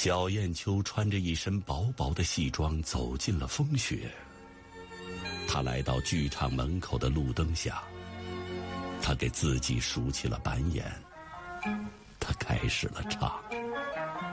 小燕秋穿着一身薄薄的戏装走进了风雪。她来到剧场门口的路灯下，她给自己竖起了板眼，她开始了唱。